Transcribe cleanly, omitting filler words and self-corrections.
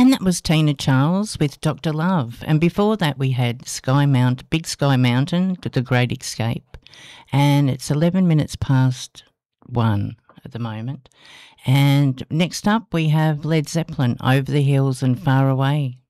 And that was Tina Charles with Dr. Love. And before that we had Big Sky Mountain to The Great Escape. And it's 11 minutes past 1 at the moment. And next up we have Led Zeppelin, Over the Hills and Far Away.